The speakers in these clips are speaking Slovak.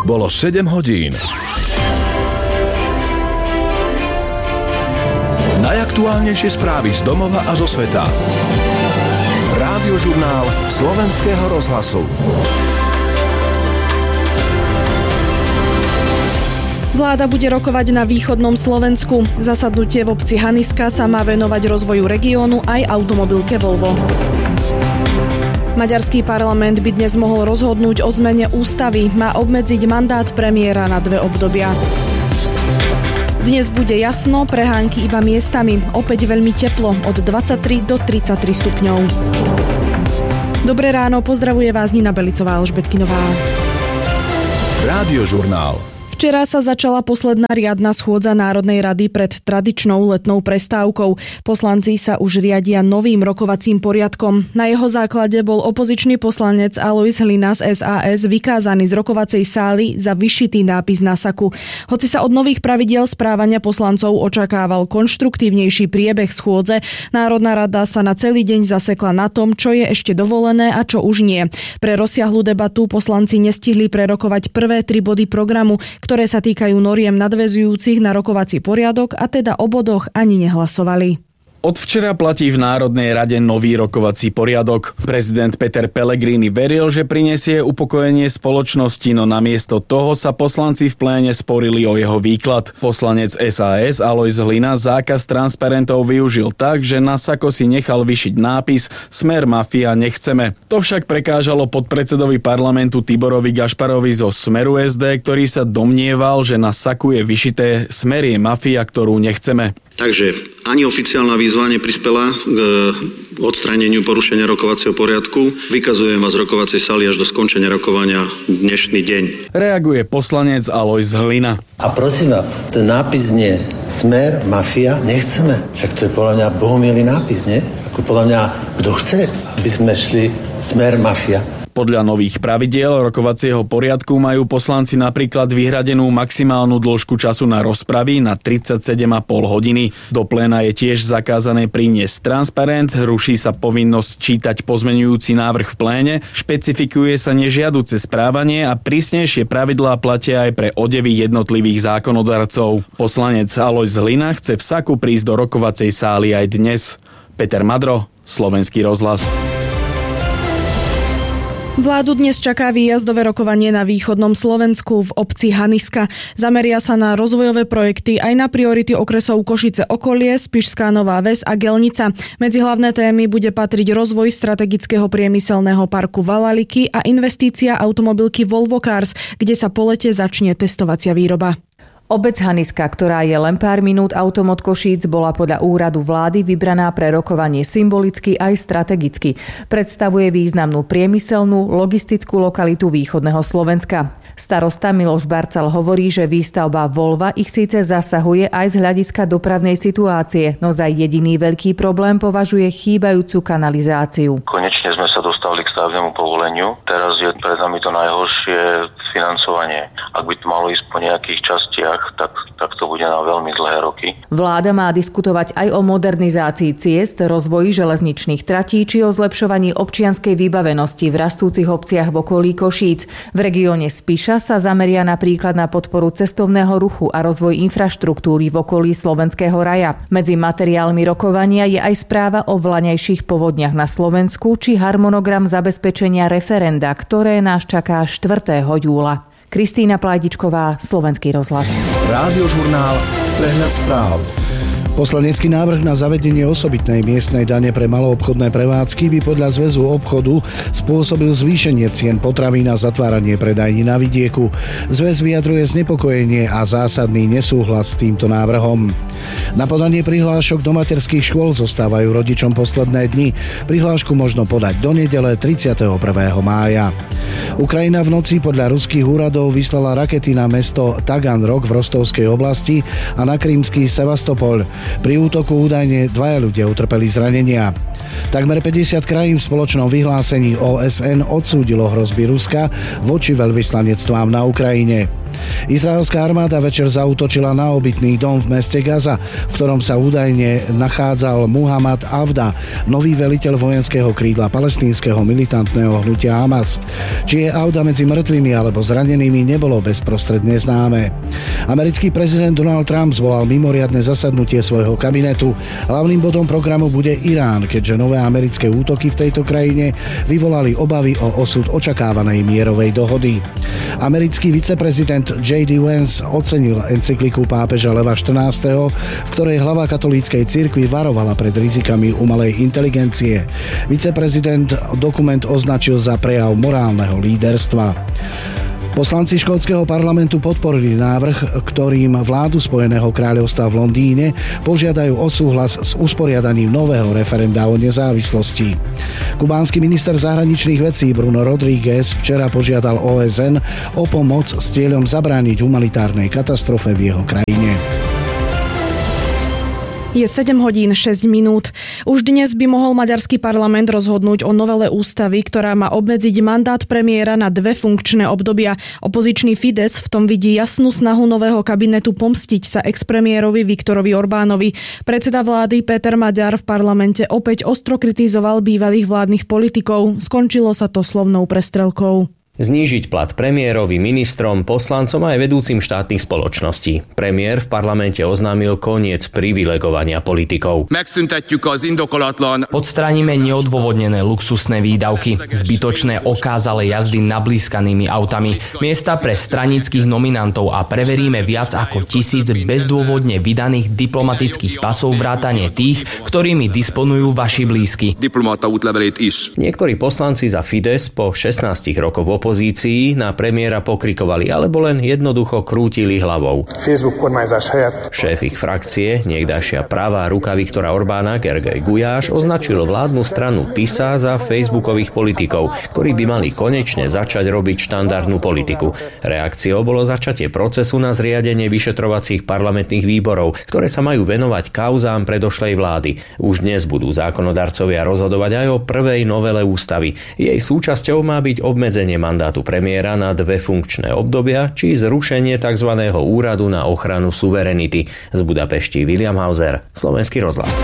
Bolo 7 hodín. Najaktuálnejšie správy z domova a zo sveta. Rádiožurnál Slovenského rozhlasu. Vláda bude rokovať na východnom Slovensku. Zasadnutie v obci Haniska sa má venovať rozvoju regiónu aj automobilke Volvo. Maďarský parlament by dnes mohol rozhodnúť o zmene ústavy. Má obmedziť mandát premiéra na 2 obdobia. Dnes bude jasno, prehánky iba miestami. Opäť veľmi teplo, od 23 do 33 stupňov. Dobré ráno, pozdravuje vás Nina Belicová, Alžbetkinová. Rádiožurnál. Včera sa začala posledná riadna schôdza Národnej rady pred tradičnou letnou prestávkou. Poslanci sa už riadia novým rokovacím poriadkom. Na jeho základe bol opozičný poslanec Alojz Hlina z SAS vykázaný z rokovacej sály za vyšitý nápis na saku. Hoci sa od nových pravidiel správania poslancov očakával konštruktívnejší priebeh schôdze, Národná rada sa na celý deň zasekla na tom, čo je ešte dovolené a čo už nie. Pre rozsiahlu debatu poslanci nestihli prerokovať prvé 3 body programu, ktoré sa týkajú noriem nadväzujúcich na rokovací poriadok, a teda o bodoch ani nehlasovali. Od včera platí v Národnej rade nový rokovací poriadok. Prezident Peter Pellegrini veril, že prinesie upokojenie spoločnosti, no namiesto toho sa poslanci v pléne sporili o jeho výklad. Poslanec SAS Alojz Hlina zákaz transparentov využil tak, že na sako si nechal vyšiť nápis Smer mafia nechceme. To však prekážalo podpredsedovi parlamentu Tiborovi Gašparovi zo Smeru SD, ktorý sa domnieval, že na saku je vyšité Smer je mafia, ktorú nechceme. Takže ani oficiálna výzva neprispela k odstráneniu porušenia rokovacieho poriadku. Vykazujem vás z rokovacej sály až do skončenia rokovania dnešný deň. Reaguje poslanec Alojz Hlina. A prosím vás, ten nápis nie Smer, mafia, nechceme. Však to je podľa mňa bohumilý nápis, nie? Ako podľa mňa, kto chce, aby sme šli Smer, mafia. Podľa nových pravidiel rokovacieho poriadku majú poslanci napríklad vyhradenú maximálnu dĺžku času na rozpravy na 37,5 hodiny. Do pléna je tiež zakázané priniesť transparent, ruší sa povinnosť čítať pozmeňujúci návrh v pléne, špecifikuje sa nežiaduce správanie a prísnejšie pravidlá platia aj pre odevy jednotlivých zákonodarcov. Poslanec Alojz Hlina chce v saku prísť do rokovacej sály aj dnes. Peter Madro, Slovenský rozhlas. Vládu dnes čaká výjazdové rokovanie na východnom Slovensku v obci Haniska. Zameria sa na rozvojové projekty aj na priority okresov Košice okolie, Spišská Nová Ves a Gelnica. Medzi hlavné témy bude patriť rozvoj strategického priemyselného parku Valaliky a investícia automobilky Volvo Cars, kde sa po lete začne testovacia výroba. Obec Haniska, ktorá je len pár minút autom od Košíc, bola podľa úradu vlády vybraná pre rokovanie symbolicky aj strategicky. Predstavuje významnú priemyselnú, logistickú lokalitu východného Slovenska. Starosta Miloš Barcal hovorí, že výstavba Volva ich síce zasahuje aj z hľadiska dopravnej situácie, no za jediný veľký problém považuje chýbajúcu kanalizáciu. Konečne sme sa dostali k stavebnému povoleniu. Teraz je pred nami to najhoršie financovanie. Ak by to malo ísť po nejakých častiach, tak to bude na veľmi dlhé roky. Vláda má diskutovať aj o modernizácii ciest, rozvoji železničných tratí či o zlepšovaní občianskej vybavenosti v rastúcich obciach v okolí Košíc. V regióne Spiša sa zameria napríklad na podporu cestovného ruchu a rozvoj infraštruktúry v okolí Slovenského raja. Medzi materiálmi rokovania je aj správa o vlaňajších povodniach na Slovensku či harmonogram zabezpečenia referenda, ktoré nás čaká 4. júla. Kristína Plajdičková, Slovenský rozhlas. Rádiožurnál, prehľad správ. Poslanecký návrh na zavedenie osobitnej miestnej dane pre maloobchodné prevádzky by podľa Zväzu obchodu spôsobil zvýšenie cien potravín a zatváranie predajní na vidieku. Zväz vyjadruje znepokojenie a zásadný nesúhlas s týmto návrhom. Na podanie prihlášok do materských škôl zostávajú rodičom posledné dni. Prihlášku možno podať do nedele 31. mája. Ukrajina v noci podľa ruských úradov vyslala rakety na mesto Taganrog v Rostovskej oblasti a na krímsky Sevastopol. Pri útoku údajne 2 ľudia utrpeli zranenia. Takmer 50 krajín v spoločnom vyhlásení OSN odsúdilo hrozby Ruska voči veľvyslanectvám na Ukrajine. Izraelská armáda večer zaútočila na obytný dom v meste Gaza, v ktorom sa údajne nachádzal Muhammad Avda, nový veliteľ vojenského krídla palestínskeho militantného hnutia Hamas. Či je Avda medzi mŕtvými alebo zranenými, nebolo bezprostredne známe. Americký prezident Donald Trump zvolal mimoriadne zasadnutie svojho kabinetu. Hlavným bodom programu bude Irán, keďže nové americké útoky v tejto krajine vyvolali obavy o osud očakávanej mierovej dohody. Americký viceprezident J.D. Vance ocenil encykliku pápeža Leva XIV., v ktorej hlava katolíckej cirkvi varovala pred rizikami umelej inteligencie. Viceprezident dokument označil za prejav morálneho líderstva. Poslanci škótskeho parlamentu podporili návrh, ktorým vládu Spojeného kráľovstva v Londýne požiadajú o súhlas s usporiadaním nového referenda o nezávislosti. Kubánsky minister zahraničných vecí Bruno Rodríguez včera požiadal OSN o pomoc s cieľom zabrániť humanitárnej katastrofe v jeho krajine. Je 7 hodín 6 minút. Už dnes by mohol maďarský parlament rozhodnúť o novele ústavy, ktorá má obmedziť mandát premiéra na 2 funkčné obdobia. Opozičný Fides v tom vidí jasnú snahu nového kabinetu pomstiť sa expremiérovi Viktorovi Orbánovi. Predseda vlády Péter Maďar v parlamente opäť ostro kritizoval bývalých vládnych politikov. Skončilo sa to slovnou prestrelkou. Znížiť plat premiérovi, ministrom, poslancom a aj vedúcim štátnych spoločností. Premiér v parlamente oznámil koniec privilegovania politikov. Odstránime neodôvodnené luxusné výdavky, zbytočné okázale jazdy nablískanými autami, miesta pre stranických nominantov a preveríme viac ako 1000 bezdôvodne vydaných diplomatických pasov vrátane tých, ktorými disponujú vaši blízky. Niektorí poslanci za Fides po 16 rokoch opozícii na premiéra pokrikovali alebo len jednoducho krútili hlavou. Šéf ich frakcie, niekdajšia pravá ruka Viktora Orbána, Gergely Gulyás, označil vládnu stranu TISA za facebookových politikov, ktorí by mali konečne začať robiť štandardnú politiku. Reakciou bolo začatie procesu na zriadenie vyšetrovacích parlamentných výborov, ktoré sa majú venovať kauzám predošlej vlády. Už dnes budú zákonodarcovia rozhodovať aj o prvej novele ústavy. Jej súčasťou má byť obmedzenie mandátu premiéra na 2 funkčné obdobia či zrušenie tzv. Úradu na ochranu suverenity. Z Budapešti William Hauser, Slovenský rozhlas.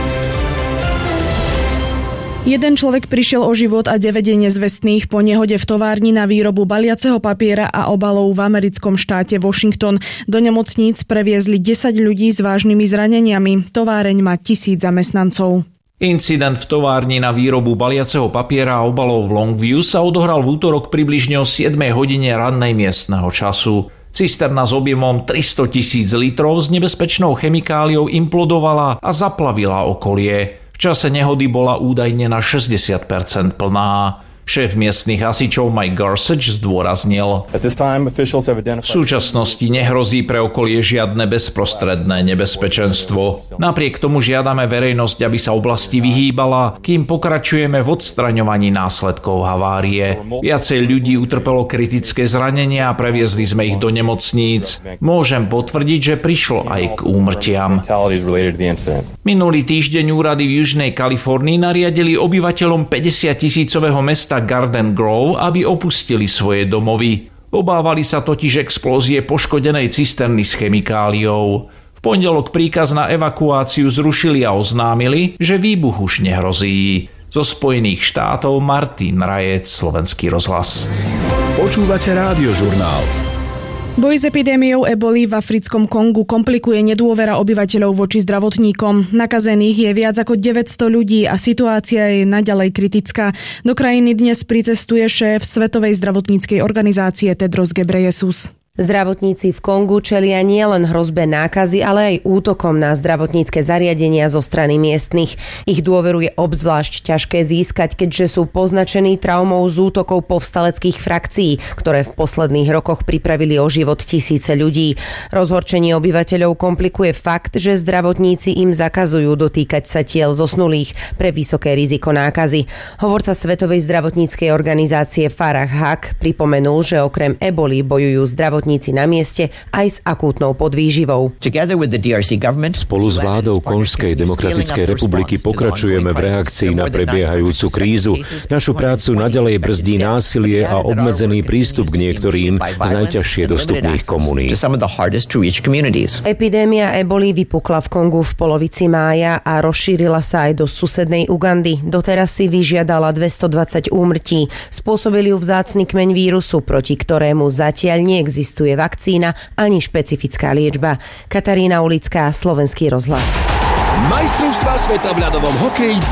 Jeden človek prišiel o život a 9 je nezvestných po nehode v továrni na výrobu baliaceho papiera a obalov v americkom štáte Washington. Do nemocníc previezli 10 ľudí s vážnymi zraneniami. Továreň má 1000 zamestnancov. Incident v továrni na výrobu baliaceho papiera a obalov v Longview sa odohral v útorok približne o 7 hodine rannej miestneho času. Cisterna s objemom 300 000 litrov s nebezpečnou chemikáliou implodovala a zaplavila okolie. V čase nehody bola údajne na 60% plná. Šéf miestnych hasičov Mike Gorsuch zdôraznil: v súčasnosti nehrozí pre okolie žiadne bezprostredné nebezpečenstvo. Napriek tomu žiadame verejnosť, aby sa oblasti vyhýbala, kým pokračujeme v odstraňovaní následkov havárie. Viacej ľudí utrpelo kritické zranenia a previezli sme ich do nemocníc. Môžem potvrdiť, že prišlo aj k úmrtiam. Minulý týždeň úrady v Južnej Kalifornii nariadili obyvateľom 50-tisícového mesta Garden Grove, aby opustili svoje domovy. Obávali sa totiž explózie poškodenej cisterny s chemikáliou. V pondelok príkaz na evakuáciu zrušili a oznámili, že výbuch už nehrozí. Zo Spojených štátov Martin Rajec, Slovenský rozhlas. Počúvate Rádiožurnál. Boj s epidémiou eboli v africkom Kongu komplikuje nedôvera obyvateľov voči zdravotníkom. Nakazených je viac ako 900 ľudí a situácia je naďalej kritická. Do krajiny dnes pricestuje šéf Svetovej zdravotníckej organizácie Tedros Ghebreyesus. Zdravotníci v Kongu čelia nielen hrozbe nákazy, ale aj útokom na zdravotnícke zariadenia zo strany miestnych. Ich dôveru je obzvlášť ťažké získať, keďže sú poznačení traumou z útokov povstaleckých frakcií, ktoré v posledných rokoch pripravili o život tisíce ľudí. Rozhorčenie obyvateľov komplikuje fakt, že zdravotníci im zakazujú dotýkať sa tiel zosnulých pre vysoké riziko nákazy. Hovorca Svetovej zdravotníckej organizácie Farah Haq pripomenul, že okrem eboli bojujú zdravotníci zdravotníci na mieste aj s akútnou podvýživou. Spolu s vládou Konžskej demokratickej republiky pokračujeme v reakcii na prebiehajúcu krízu. Našu prácu naďalej brzdí násilie a obmedzený prístup k niektorým z najťažšie dostupných komunít. Epidémia eboli vypukla v Kongu v polovici mája a rozšírila sa aj do susednej Ugandy. Doteraz si vyžiadala 220 úmrtí. Spôsobil ju vzácny kmeň vírusu, proti ktorému zatiaľ neexistuje vakcína ani špecifická liečba. Katarína Ulická, Slovenský rozhlas. Majstrovstvá sveta v ľadovom hokeji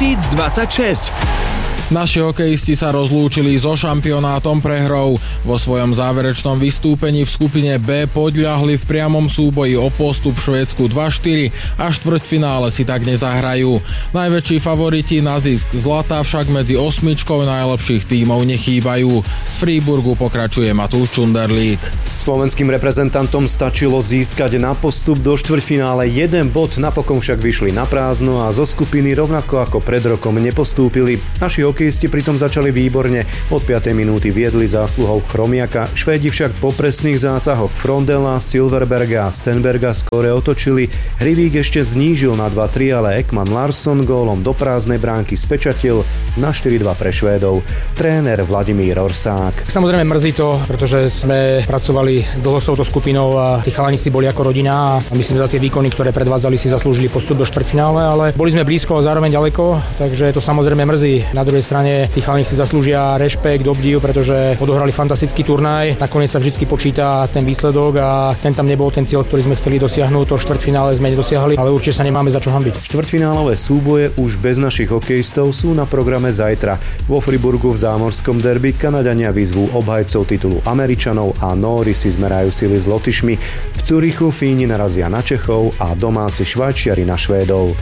2026. Naši hokejisti sa rozlúčili so šampionátom prehrou. Vo svojom záverečnom vystúpení v skupine B podľahli v priamom súboji o postup Švédsku 2-4 a štvrťfinále si tak nezahrajú. Najväčší favoriti na zisk zlata však medzi osmičkou najlepších tímov nechýbajú. Z Freiburgu pokračuje Matúš Čunderlík. Slovenským reprezentantom stačilo získať na postup do štvrťfinále 1 bod, napokon však vyšli na prázdno a zo skupiny rovnako ako pred rokom nepostúpili. Naši hokejisti pritom začali výborne. Od 5. minúty viedli zásluhou Chromiaka, Švédi však po presných zásahoch Frondela, Silverberga a Stenberga skóre otočili. Hrivík ešte znížil na 2-3, ale Ekman Larsson gólom do prázdnej bránky spečatil na 4-2 pre Švédov. Tréner Vladimír Orsák. Samozrejme mrzí to, pretože sme pracovali dlho s touto skupinou a tí chalani si boli ako rodina a myslím, že za tie výkony, ktoré predvádzali, si zaslúžili postup do štvrťfinále, ale boli sme blízko a zároveň ďaleko, takže to samozrejme mrzí. Na druhej strane tí chalani si zaslúžia rešpekt, obdiv, pretože odohrali fantastický turnaj. Nakoniec sa vždy počíta ten výsledok a ten tam nebol ten cieľ, ktorý sme chceli dosiahnuť. To štvrťfinále sme nedosiahli, ale určite sa nemáme za čo hanbiť. Štvrťfinálové súboje už bez našich hokejistov sú na programe zajtra. Vo Freiburgu v zámorskom derby Kanaďania vyzvú obhajcov titulu Američanov a Nóri si zmerajú sily s Lotyšmi. V Zürichu Fíni narazia na Čechov a domáci Švajčiari na Švédov.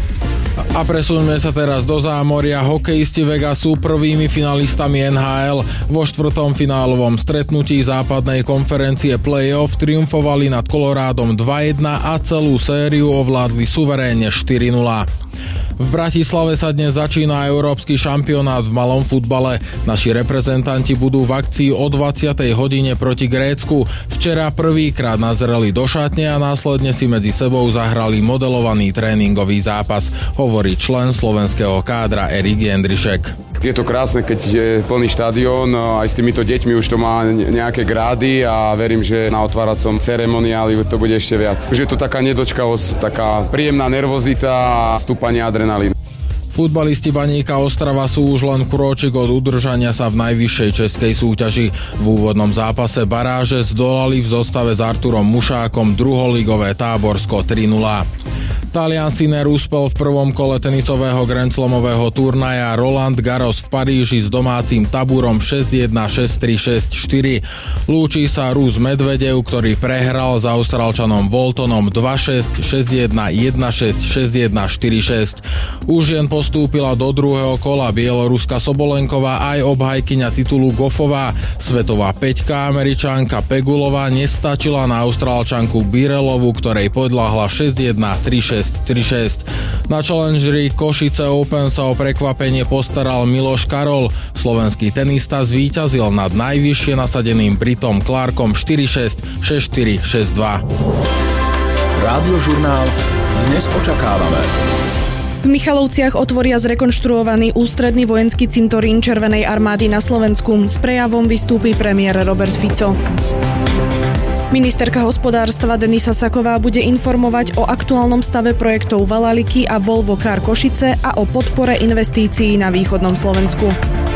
A presuňme sa teraz do zámoria. Hokejisti Vega sú prvými finalistami NHL. Vo štvrtom finálovom stretnutí západnej konferencie play-off triumfovali nad Colorádom 2-1 a celú sériu ovládli suverénne 4-0. V Bratislave sa dnes začína európsky šampionát v malom futbale. Naši reprezentanti budú v akcii o 20. hodine proti Grécku. Včera prvýkrát nazreli do šatne a následne si medzi sebou zahrali modelovaný tréningový zápas, hovorí člen slovenského kádra Erik Jendrišek. Je to krásne, keď je plný štadión, aj s týmito deťmi už to má nejaké grády a verím, že na otváracom ceremoniáli to bude ešte viac. Už je to taká nedočkavosť, taká príjemná nervozita a stúpanie adrenalínu. Futbalisti Baníka Ostrava sú už len krôčik od udržania sa v najvyššej českej súťaži. V úvodnom zápase baráže zdolali v zostave s Arturom Mušákom druholigové Táborsko 3-0. Talian Sinner úspel v prvom kole tenisového grandslamového turnaja Roland Garros v Paríži s domácim Taburom 6-1, 6-3, 6-4. Lúči sa Rus Medvedev, ktorý prehral s Austrálčanom Waltonom 2-6, 6-1, 1-6, 6-1, 4-6. Už jen postúpila do druhého kola Bieloruska Sobolenková aj obhajkyňa titulu Goffová. Svetová peťka Američanka Pegulová nestačila na Austrálčanku Birelovu, ktorej podľahla 6-1, 3-6, 3-6. Na Challengeri Košice Open sa o prekvapenie postaral Miloš Karol. Slovenský tenista zvíťazil nad najvyššie nasadeným Britom Clarkom 4-6, 6-4, 6-2. Rádiožurnál dnes očakávame. V Michalovciach otvoria zrekonštruovaný ústredný vojenský cintorín Červenej armády na Slovensku. S prejavom vystúpi premiér Robert Fico. Ministerka hospodárstva Denisa Saková bude informovať o aktuálnom stave projektov Valaliky a Volvo Car Košice a o podpore investícií na východnom Slovensku.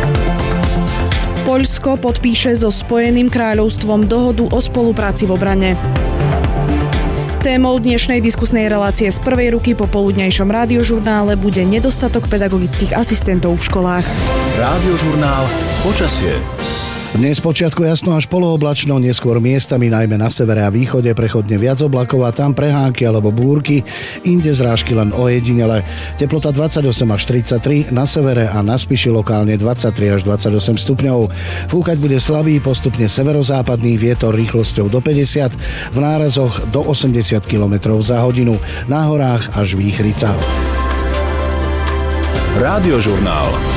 Poľsko podpíše so Spojeným kráľovstvom dohodu o spolupráci v obrane. Témou dnešnej diskusnej relácie z prvej ruky po poludňajšom rádiožurnále bude nedostatok pedagogických asistentov v školách. Rádiožurnál počasie. Dnes počiatku jasno až polooblačno, neskôr miestami najmä na severe a východe prechodne viac oblakov a tam prehánky alebo búrky, inde zrážky len ojedinele. Teplota 28 až 33, na severe a na Spiši lokálne 23 až 28 stupňov. Fúkať bude slabý, postupne severozápadný vietor rýchlosťou do 50, v nárazoch do 80 km za hodinu, na horách až výchrica. Rádiožurnál.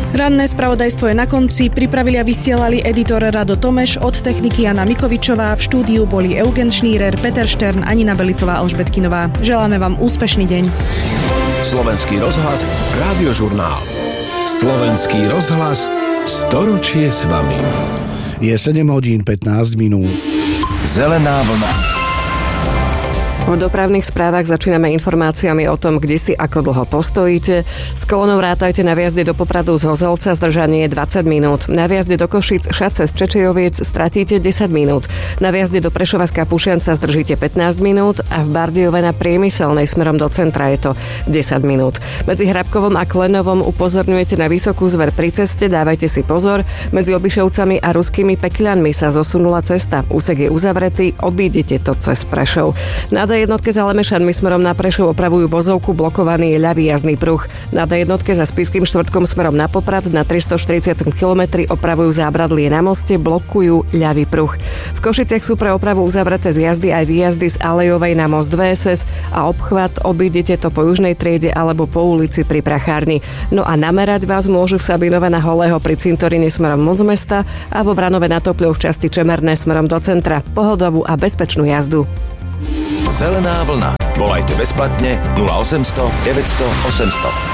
Ranné spravodajstvo je na konci, pripravili a vysielali editor Rado Tomeš, od techniky Jana Mikovičová, v štúdiu boli Eugen Šnírer, Peter Štern, Anina Belicová, Alžbetkinová. Želáme vám úspešný deň. Slovenský rozhlas, Rádiožurnál. Slovenský rozhlas, storočie s vami. Je 7 hodín 15 minút. Zelená vlna. V dopravných správach začíname informáciami o tom, kde si ako dlho postojíte. S kolonou rátajte na viazde do Popradu z Hozelca, zdržanie 20 minút. Na viazde do Košic, Šace z Čečejoviec stratíte 10 minút. Na viazde do Prešova z Kapušianca zdržíte 15 minút a v Bardejove na Priemyselnej smerom do centra je to 10 minút. Medzi Hrabkovom a Klenovom upozorňujete na vysokú zver pri ceste, dávajte si pozor. Medzi Obišovcami a Ruskými Pekľanmi sa zosunula cesta. Úsek je uzavretý, obídete to cez Prešov. Na jednotke za Lemešanmi smerom na Prešov opravujú vozovku, blokovaný je ľavý jazdný pruh. Na jednotke za Spišským štvrtkom smerom na Poprad na 340 km opravujú zábradlie na moste, blokujú ľavý pruh. V Košiciach sú pre opravu uzavreté zjazdy aj výjazdy z Alejovej na most VSS a obchvat, obídete to po južnej triede alebo po ulici pri Prachárni. No a namerať vás môžu v Sabinove na Holého pri cintoríne smerom moc mesta a vo Vranove na Topľov v časti Čemerné smerom do centra. Pohodovú a bezpečnú jazdu. Zelená vlna. Volajte bezplatne 0800 900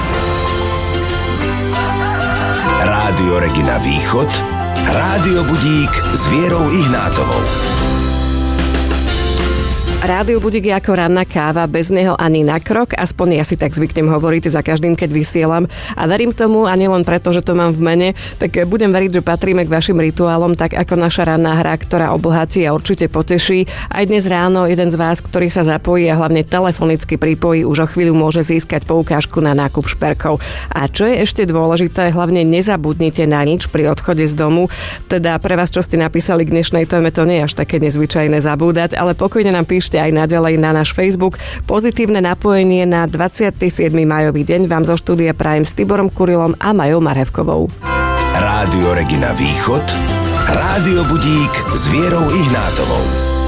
800. Rádio Regina Východ. Rádio Budík s Vierou Ihnátovou. Rádio Budík je ako ranná káva, bez neho ani na krok, aspoň ja si tak zvyknem hovoriť za každým, keď vysielam. A verím tomu, a nielen preto, že to mám v mene, tak budem veriť, že patríme k vašim rituálom, tak ako naša ranná hra, ktorá obohatí a určite poteší. Aj dnes ráno jeden z vás, ktorý sa zapojí a hlavne telefonicky pripojí, už o chvíľu môže získať poukážku na nákup šperkov. A čo je ešte dôležité, hlavne nezabudnite na nič pri odchode z domu. Teda pre vás, čo ste napísali k dnešnej téme, to nie je až také nezvyčajné zabúdať, ale pokojne nám píšte aj naďalej na náš Facebook. Pozitívne napojenie na 27. májový deň vám zo štúdia prajem s Tiborom Kurilom a Majou Marhevkovou. Rádio Regina Východ. Rádio Budík s Vierou Ihnátovou.